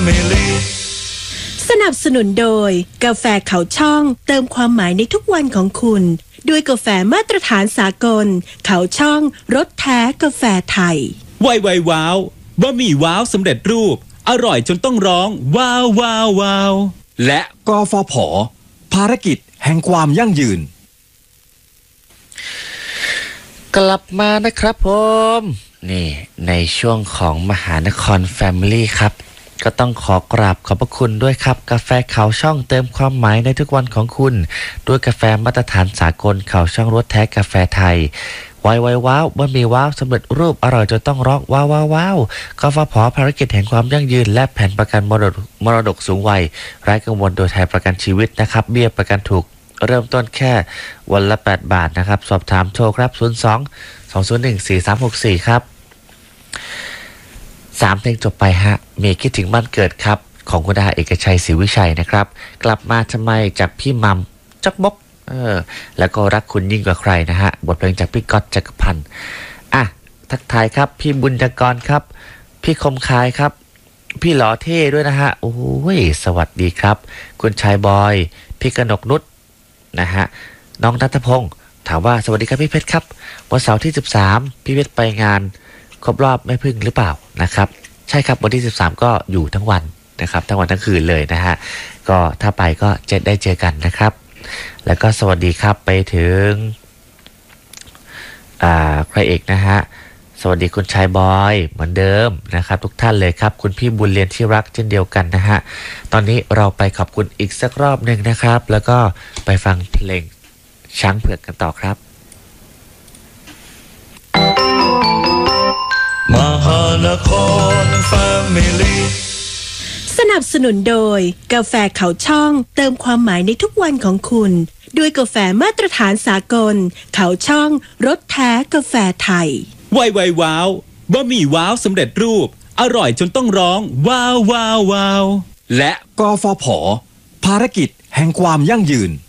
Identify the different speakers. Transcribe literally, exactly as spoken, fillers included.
Speaker 1: Family
Speaker 2: สนับสนุนโดยกาแฟเขาช่องเติมความหมายในทุกวันของคุณด้วยกาแฟมาตรฐานสากลเขาช่องรสแท้กาแฟไทย
Speaker 3: ไวไวว้าวบะหมี่ว้าวสำเร็จรูปอร่อยจนต้องร้องว้าวว้าวว้าวและ
Speaker 4: กฟผ.ภารกิจแห่งความยั่งยืน
Speaker 5: กลับมานะครับผมนี่ในช่วงของมหานครแฟมิลี่ครับก็ต้องขอกราบขอบพระคุณด้วยครับกาแฟเขาช่องเติมความหมายในทุกวันของคุณด้วยกาแฟมาตรฐานสากลเขาช่องรสแท้กาแฟไทยไวไวว้าวบะหมี่ว้าวสำเร็จรูปอร่อยจนต้องร้องว้าวว้าวว้าวกฟผ.ภารกิจแห่งความยั่งยืนและแผนประกันมรดกมรดกสูงวัยไร้กังวลโดยไทยประกันชีวิตนะครับเบี้ยประกันถูกเริ่มต้นแค่วันละแปดบาทนะครับสอบถามโทรครับศูนย์ สอง สอง ศูนย์ หนึ่ง สี่ สาม หก สี่ครับสามเพลงจบไปฮะมีคิดถึงบ้านเกิดครับของคุณดาเอกชัยศรีวิชัยนะครับกลับมาทำไมจากพี่มัมจักบกเออแล้วก็รักคุณยิ่งกว่าใครนะฮะบทเพลงจากพี่ก๊อตจักรพันธ์อ่ะทักทายครับพี่บุญยกรครับพี่คมคายครับพี่หล่อเท่ด้วยนะฮะโอ้ยสวัสดีครับคุณชายบอยพี่กนกนุชนะฮะน้องณัฐพงศ์ถามว่าสวัสดีครับพี่เพชรครับวันเสาร์ที่สิบสามพี่เพชรไปงานครบรอบแม่พึ่งหรือเปล่านะครับใช่ครับวันที่สิบสามก็อยู่ทั้งวันนะครับทั้งวันทั้งคืนเลยนะฮะก็ถ้าไปก็จะได้เจอกันนะครับแล้วก็สวัสดีครับไปถึงอ่าใครเอกนะฮะสวัสดีคุณชายบอยเหมือนเดิมนะครับทุกท่านเลยครับคุณพี่บุญเรียนที่รักเช่นเดียวกันนะฮะตอนนี้เราไปขอบคุณอีกสักรอบหนึ่งนะครับแล้วก็ไปฟังเพลงช้างเผือกกันต่อครับ
Speaker 1: มหานครแฟมิลี่
Speaker 2: สนับสนุนโดยกาแฟเขาช่องเติมความหมายในทุกวันของคุณด้วยกาแฟมาตรฐานสากลเขาช่องรสแท้กาแฟไทย
Speaker 3: ไวไวว้าวบะหมี่ว้าวสำเร็จรูปอร่อยจนต้องร้องว้าวว้าวว้าวและ
Speaker 4: กฟผ.ภารกิจแห่งความยั่งยืน